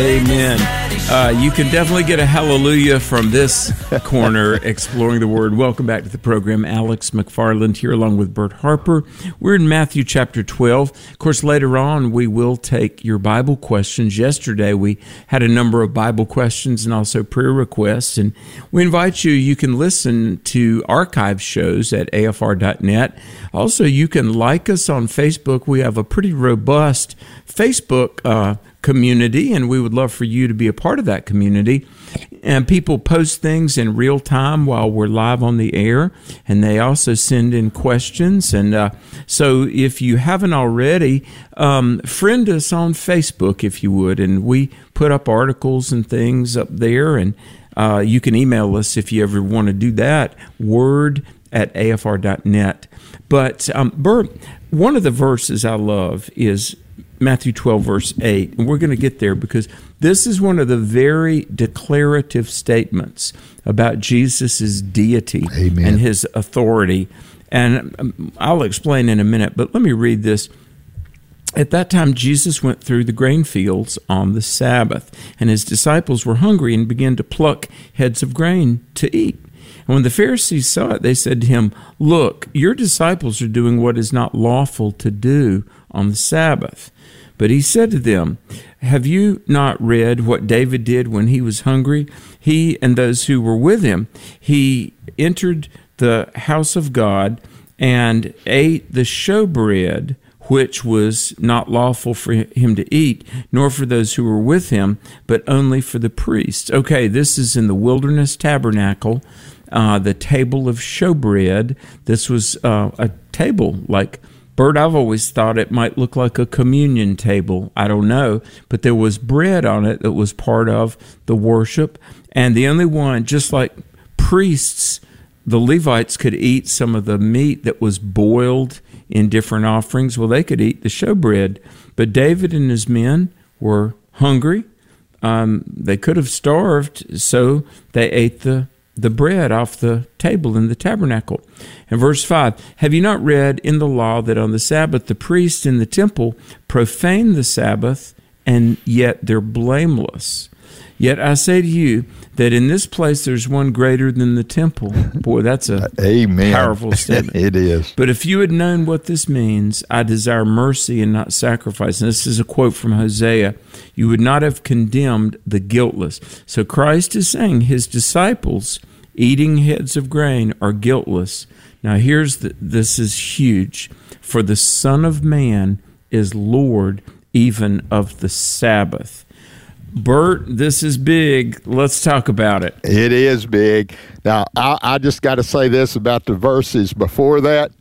Amen. You can definitely get a hallelujah from this corner, exploring the Word. Welcome back to the program. Alex McFarland here along with Bert Harper. We're in Matthew chapter 12. Of course, later on, we will take your Bible questions. Yesterday, we had a number of Bible questions and also prayer requests. And we invite you, you can listen to archive shows at afr.net. Also, you can like us on Facebook. We have a pretty robust Facebook community, and we would love for you to be a part of that community. And people post things in real time while we're live on the air, and they also send in questions. And so if you haven't already, friend us on Facebook if you would, and we put up articles and things up there, and you can email us if you ever want to do that, word@afr.net. But Bert, one of the verses I love is Matthew 12, verse 8, and we're going to get there because this is one of the very declarative statements about Jesus' deity. Amen. And his authority. And I'll explain in a minute, but let me read this. At that time, Jesus went through the grain fields on the Sabbath, and his disciples were hungry and began to pluck heads of grain to eat. And when the Pharisees saw it, they said to him, "Look, your disciples are doing what is not lawful to do on the Sabbath." But he said to them, "Have you not read what David did when he was hungry? He and those who were with him. He entered the house of God and ate the showbread, which was not lawful for him to eat, nor for those who were with him, but only for the priests." Okay, this is in the wilderness tabernacle, the table of showbread. This was a table like, Bert, I've always thought it might look like a communion table. I don't know. But there was bread on it that was part of the worship. And the only one, just like priests, the Levites could eat some of the meat that was boiled in different offerings. Well, they could eat the showbread. But David and his men were hungry. They could have starved, so they ate the bread off the table in the tabernacle. And verse 5, "Have you not read in the law that on the Sabbath the priests in the temple profane the Sabbath, and yet they're blameless? Yet I say to you that in this place there's one greater than the temple." Boy, that's a Amen. Powerful statement. It is. "But if you had known what this means, I desire mercy and not sacrifice." And this is a quote from Hosea. "You would not have condemned the guiltless." So Christ is saying his disciples eating heads of grain are guiltless. Now this is huge. "For the Son of Man is Lord even of the Sabbath." Bert, this is big. Let's talk about it. It is big. Now, I just got to say this about the verses before that.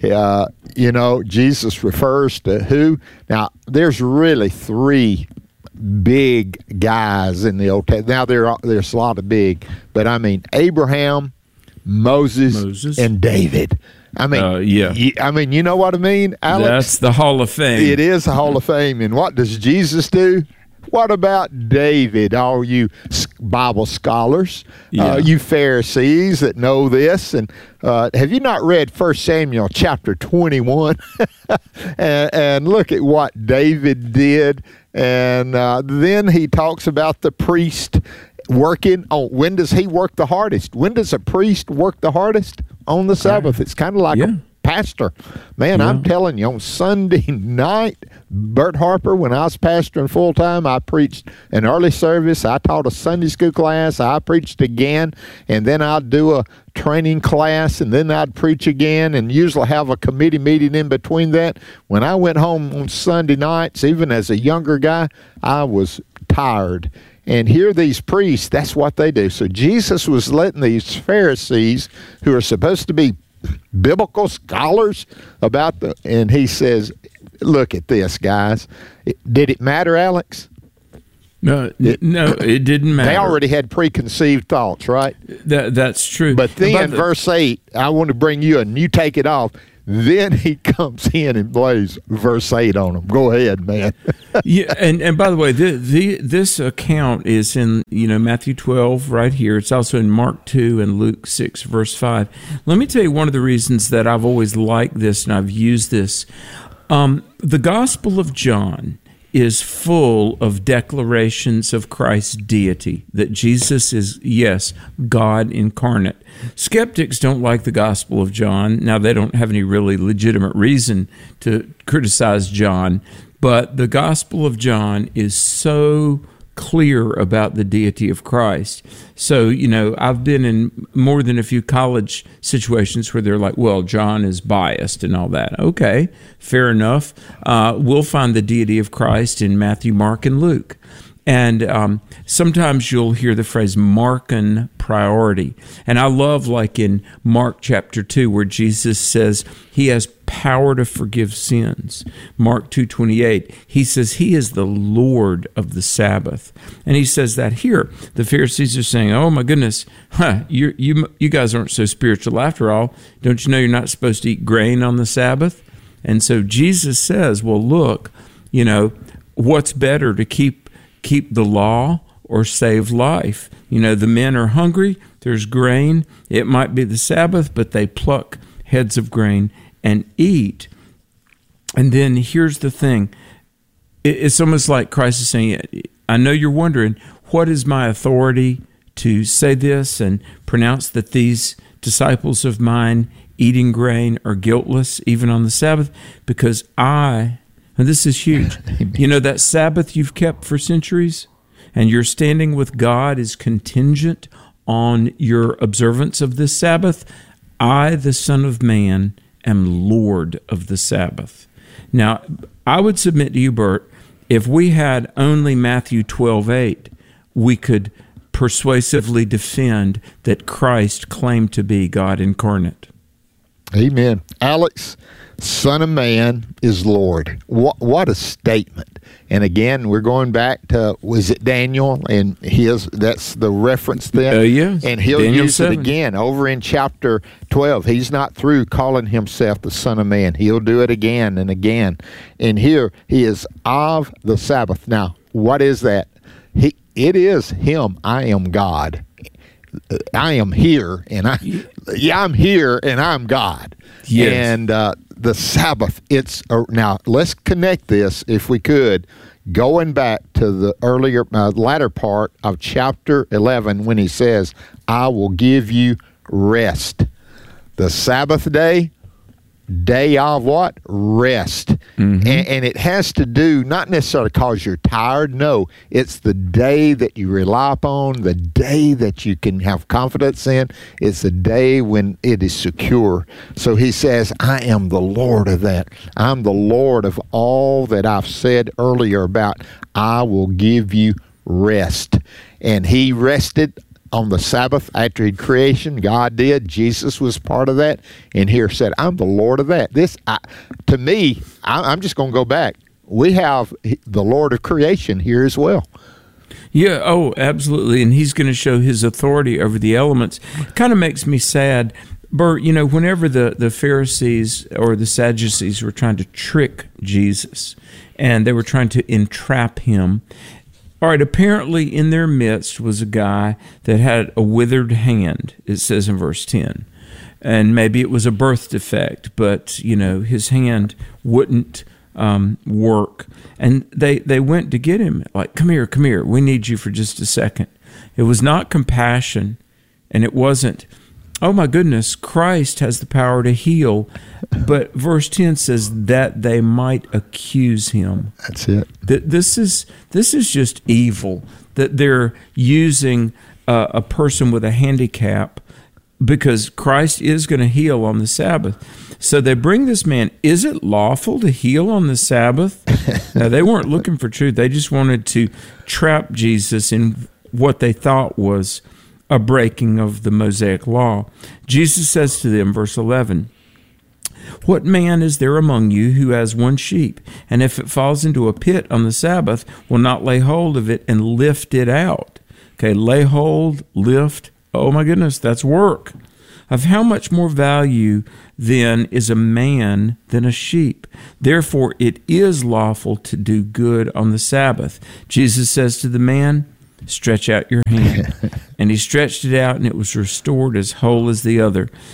Jesus refers to who? Now, there's really three big guys in the Old Testament. Now, there's a lot of big, but I mean, Abraham, Moses. And David. I mean, you know what I mean, Alex? That's the Hall of Fame. It is the Hall of Fame. And what does Jesus do? What about David, all you Bible scholars, you Pharisees that know this? And have you not read 1 Samuel chapter 21? and look at what David did. And then he talks about the priest working on, when does he work the hardest? When does a priest work the hardest? On the Sabbath. It's kind of like a pastor. Man, I'm telling you, on Sunday night, Bert Harper, when I was pastoring full-time, I preached an early service. I taught a Sunday school class. I preached again, and then I'd do a training class, and then I'd preach again, and usually have a committee meeting in between that. When I went home on Sunday nights, even as a younger guy, I was tired. And here these priests, that's what they do. So Jesus was letting these Pharisees, who are supposed to be biblical scholars and he says, look at this, guys. Did it matter, Alex? No, it didn't matter. They already had preconceived thoughts, right? That's true. But then verse 8, I want to bring you and you take it off. Then he comes in and plays verse 8 on them. Go ahead, man. and by the way, this account is in Matthew 12 right here. It's also in Mark 2 and Luke 6, verse 5. Let me tell you one of the reasons that I've always liked this and I've used this. The Gospel of John is full of declarations of Christ's deity, that Jesus is, yes, God incarnate. Skeptics don't like the Gospel of John. Now, they don't have any really legitimate reason to criticize John, but the Gospel of John is so clear about the deity of Christ. So, I've been in more than a few college situations where they're like, well, John is biased and all that. Okay, fair enough. We'll find the deity of Christ in Matthew, Mark, and Luke. And sometimes you'll hear the phrase Markan priority. And I love, like in Mark chapter 2, where Jesus says he has power to forgive sins. Mark 2:28, he says he is the Lord of the Sabbath. And he says that here. The Pharisees are saying, oh my goodness, you guys aren't so spiritual after all. Don't you know you're not supposed to eat grain on the Sabbath? And so Jesus says, well, look, what's better, to keep the law or save life? The men are hungry, there's grain, it might be the Sabbath, but they pluck heads of grain and eat. And then here's the thing. It's almost like Christ is saying, I know you're wondering, what is my authority to say this and pronounce that these disciples of mine eating grain are guiltless even on the Sabbath? Because and this is huge. That Sabbath you've kept for centuries, and your standing with God is contingent on your observance of this Sabbath. I, the Son of Man, am Lord of the Sabbath. Now, I would submit to you, Bert, if we had only Matthew 12:8, we could persuasively defend that Christ claimed to be God incarnate. Amen. Alex, Son of Man is Lord. What a statement. And again, we're going back to, was it Daniel? And that's the reference there. Yeah. And he'll Daniel use 7. it again over in chapter 12. He's not through calling himself the Son of Man. He'll do it again and again. And here he is of the Sabbath. Now, what is that? It is him. I am God. I am here, and I'm here, and I'm God. Yes. And the Sabbath. Now let's connect this, if we could, going back to the earlier latter part of chapter 11 when he says, "I will give you rest." The Sabbath day of what? Rest. Mm-hmm. And it has to do, not necessarily because you're tired. No, it's the day that you rely upon, the day that you can have confidence in. It's the day when it is secure. So he says, I am the Lord of that. I'm the Lord of all that I've said earlier about I will give you rest. And he rested on the Sabbath after creation. God did. Jesus was part of that. And here said, I'm the Lord of that. To me, I'm just going to go back. We have the Lord of creation here as well. Yeah, absolutely. And he's going to show his authority over the elements. Kind of makes me sad, Bert, whenever the Pharisees or the Sadducees were trying to trick Jesus and they were trying to entrap him, all right, apparently in their midst was a guy that had a withered hand, it says in verse 10. And maybe it was a birth defect, but, his hand wouldn't work. And they went to get him, like, come here, we need you for just a second. It was not compassion, and it wasn't, oh my goodness, Christ has the power to heal. But verse 10 says that they might accuse him. That's it. This is just evil, that they're using a person with a handicap because Christ is going to heal on the Sabbath. So they bring this man. Is it lawful to heal on the Sabbath? Now, they weren't looking for truth. They just wanted to trap Jesus in what they thought was a breaking of the Mosaic law. Jesus says to them, verse 11, what man is there among you who has one sheep, and if it falls into a pit on the Sabbath, will not lay hold of it and lift it out? Okay, lay hold, lift. Oh my goodness, that's work. Of how much more value then is a man than a sheep? Therefore it is lawful to do good on the Sabbath. Jesus says to the man, stretch out your hand. And he stretched it out, and it was restored as whole as the other.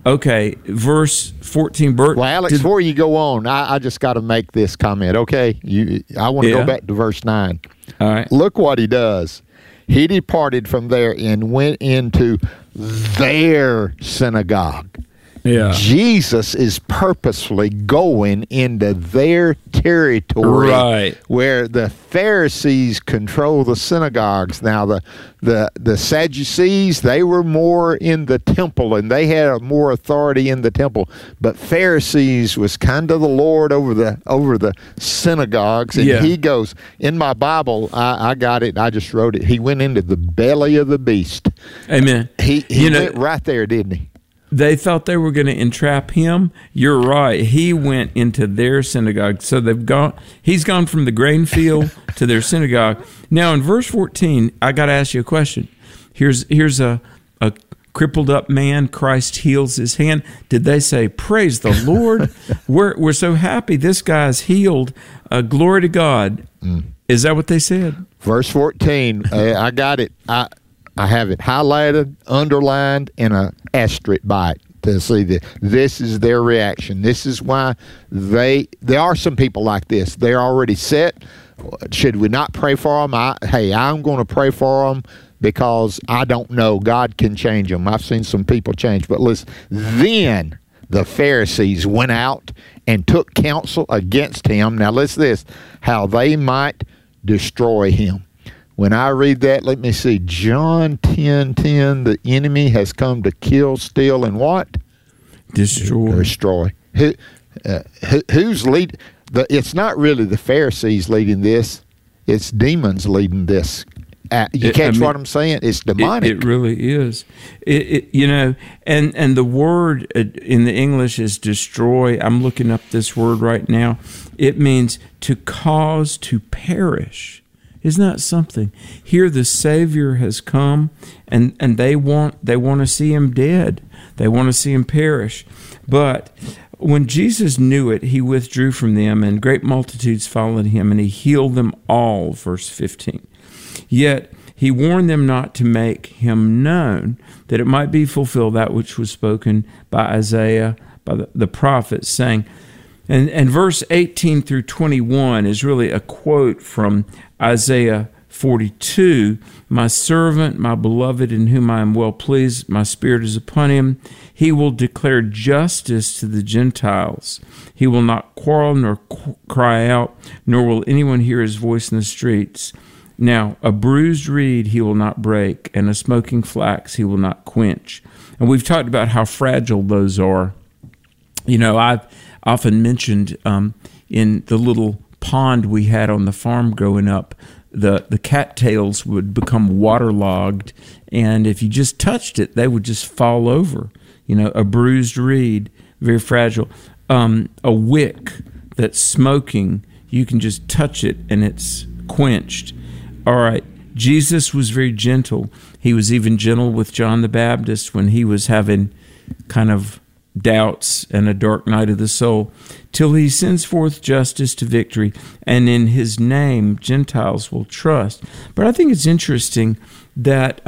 Okay, verse 14, Bert. Well, Alex, before you go on, I just got to make this comment, okay? I want to go back to verse 9. All right. Look what he does. He departed from there and went into their synagogue. Yeah. Jesus is purposefully going into their territory, right, where the Pharisees control the synagogues. Now, the Sadducees, they were more in the temple, and they had more authority in the temple. But Pharisees was kind of the Lord over the synagogues. And he goes, in my Bible, I got it, I just wrote it, he went into the belly of the beast. Amen. He went right there, didn't he? They thought they were going to entrap him. You're right. He went into their synagogue. So he's gone from the grain field to their synagogue. Now in verse 14, I got to ask you a question. Here's a crippled up man. Christ heals his hand. Did they say, praise the Lord? We're so happy this guy's healed. Glory to God. Is that what they said? Verse 14, I got it. I have it highlighted, underlined, and an asterisk by it to see that this is their reaction. This is why there are some people like this. They're already set. Should we not pray for them? I'm going to pray for them because I don't know. God can change them. I've seen some people change. But listen, then the Pharisees went out and took counsel against him. Now listen to this, how they might destroy him. When I read that, let me see. John 10:10, the enemy has come to kill, steal, and what? Destroy. Who's lead? It's not really the Pharisees leading this. It's demons leading this. You catch what I'm saying? It's demonic. It really is. And the word in the English is destroy. I'm looking up this word right now. It means to cause to perish. Isn't that something? Here the Savior has come, and they want to see him dead. They want to see him perish. But when Jesus knew it, he withdrew from them, and great multitudes followed him, and he healed them all, verse 15. Yet he warned them not to make him known, that it might be fulfilled that which was spoken by Isaiah, by the prophet, saying, and verse 18 through 21 is really a quote from Isaiah 42, my servant, my beloved, in whom I am well pleased, my spirit is upon him. He will declare justice to the Gentiles. He will not quarrel nor cry out, nor will anyone hear his voice in the streets. Now, a bruised reed he will not break, and a smoking flax he will not quench. And we've talked about how fragile those are. I've often mentioned in the little pond we had on the farm growing up, the cattails would become waterlogged, and if you just touched it, they would just fall over. A bruised reed, very fragile. A wick that's smoking, you can just touch it and it's quenched. All right, Jesus was very gentle. He was even gentle with John the Baptist when he was having kind of doubts and a dark night of the soul, till he sends forth justice to victory, and in his name Gentiles will trust. But I think it's interesting that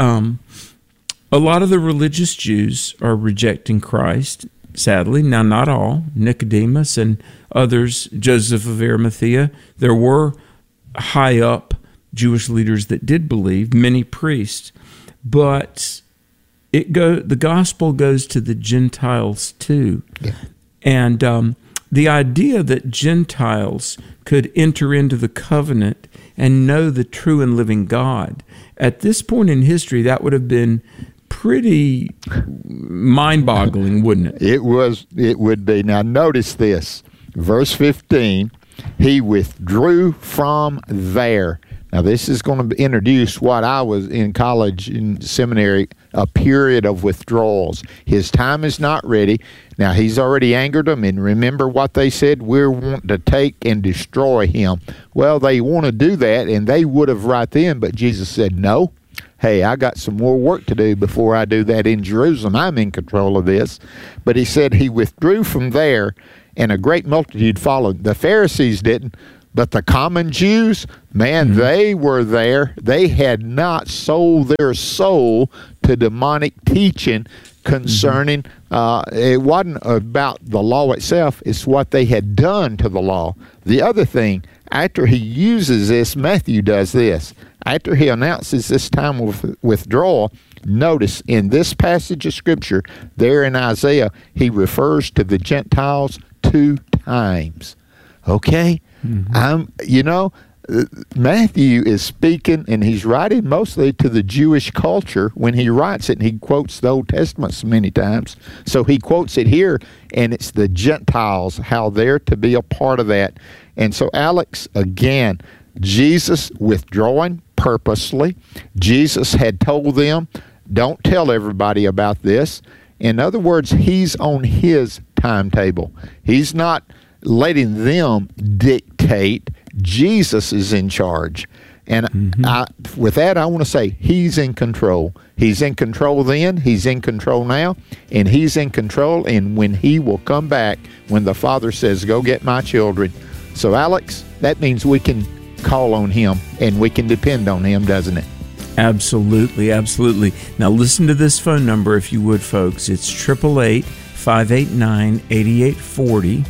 a lot of the religious Jews are rejecting Christ, sadly. Now, not all. Nicodemus and others, Joseph of Arimathea, there were high up Jewish leaders that did believe, many priests, but the gospel goes to the Gentiles too. Yeah. And the idea that Gentiles could enter into the covenant and know the true and living God, at this point in history, that would have been pretty mind-boggling, wouldn't it? It would be. Now notice this, verse 15, he withdrew from there. Now, this is going to introduce what I was in college, in seminary, a period of withdrawals. His time is not ready. Now, he's already angered them, and remember what they said? We're wanting to take and destroy him. Well, they want to do that, and they would have right then, but Jesus said, no. Hey, I got some more work to do before I do that in Jerusalem. I'm in control of this. But he said he withdrew from there, and a great multitude followed. The Pharisees didn't. But the common Jews, man, they were there. They had not sold their soul to demonic teaching concerning, it wasn't about the law itself, it's what they had done to the law. The other thing, after he uses this, Matthew does this. After he announces this time of withdrawal, notice in this passage of Scripture, there in Isaiah, he refers to the Gentiles 2 times. Okay? Matthew is speaking, and he's writing mostly to the Jewish culture when he writes it, and he quotes the Old Testament so many times. So he quotes it here, and it's the Gentiles, how they're to be a part of that. And so, Alex, again, Jesus withdrawing purposely. Jesus had told them, don't tell everybody about this. In other words, he's on his timetable. He's not letting them dictate. Jesus is in charge. And with that, I want to say he's in control. He's in control then, he's in control now, and he's in control and when he will come back, when the Father says, go get my children. So, Alex, that means we can call on him and we can depend on him, doesn't it? Absolutely, absolutely. Now, listen to this phone number, if you would, folks. It's 888-589-8840,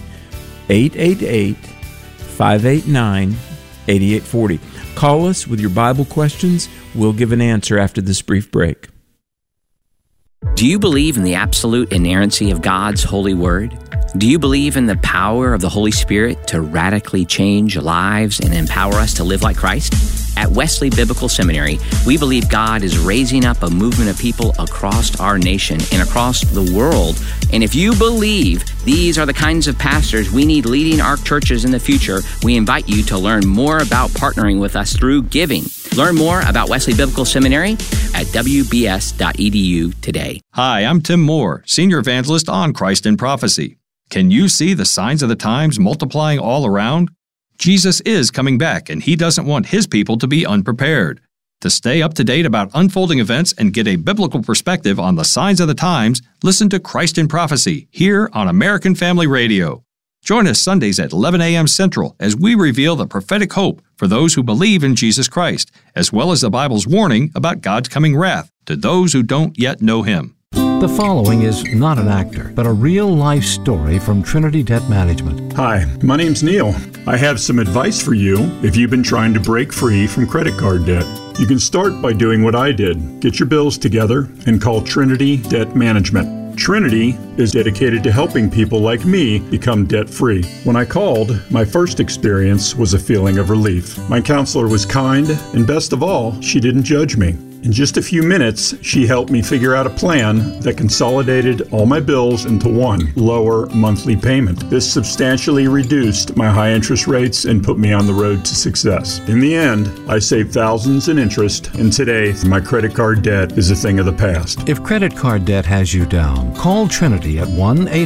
888-589-8840. Call us with your Bible questions. We'll give an answer after this brief break. Do you believe in the absolute inerrancy of God's holy word? Do you believe in the power of the Holy Spirit to radically change lives and empower us to live like Christ? At Wesley Biblical Seminary, we believe God is raising up a movement of people across our nation and across the world. And if you believe these are the kinds of pastors we need leading our churches in the future, we invite you to learn more about partnering with us through giving. Learn more about Wesley Biblical Seminary at wbs.edu today. Hi, I'm Tim Moore, Senior Evangelist on Christ in Prophecy. Can you see the signs of the times multiplying all around? Jesus is coming back, and he doesn't want his people to be unprepared. To stay up to date about unfolding events and get a biblical perspective on the signs of the times, listen to Christ in Prophecy here on American Family Radio. Join us Sundays at 11 a.m. Central as we reveal the prophetic hope for those who believe in Jesus Christ, as well as the Bible's warning about God's coming wrath to those who don't yet know him. The following is not an actor, but a real-life story from Trinity Debt Management. Hi, my name's Neil. I have some advice for you if you've been trying to break free from credit card debt. You can start by doing what I did. Get your bills together and call Trinity Debt Management. Trinity is dedicated to helping people like me become debt-free. When I called, my first experience was a feeling of relief. My counselor was kind, and best of all, she didn't judge me. In just a few minutes, she helped me figure out a plan that consolidated all my bills into one lower monthly payment. This substantially reduced my high interest rates and put me on the road to success. In the end, I saved thousands in interest, and today, my credit card debt is a thing of the past. If credit card debt has you down, call Trinity at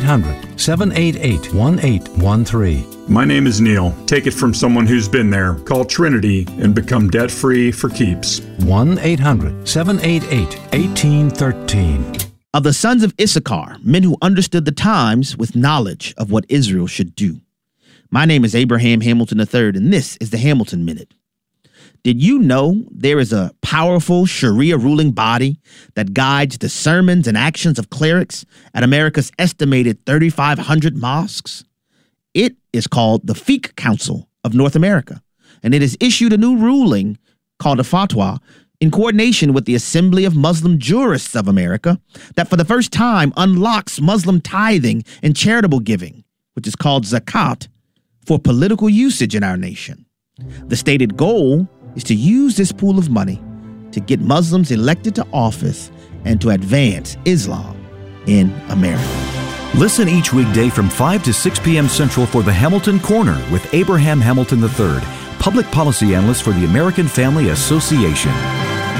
1-800-788-1813. My name is Neil. Take it from someone who's been there. Call Trinity and become debt-free for keeps. 1-800-788-1813. Of the sons of Issachar, men who understood the times with knowledge of what Israel should do. My name is Abraham Hamilton III, and this is the Hamilton Minute. Did you know there is a powerful Sharia ruling body that guides the sermons and actions of clerics at America's estimated 3,500 mosques? It is called the Fiqh Council of North America, and it has issued a new ruling called a fatwa in coordination with the Assembly of Muslim Jurists of America that for the first time unlocks Muslim tithing and charitable giving, which is called zakat, for political usage in our nation. The stated goal is to use this pool of money to get Muslims elected to office and to advance Islam in America. Listen each weekday from 5 to 6 p.m. Central for the Hamilton Corner with Abraham Hamilton III, public policy analyst for the American Family Association.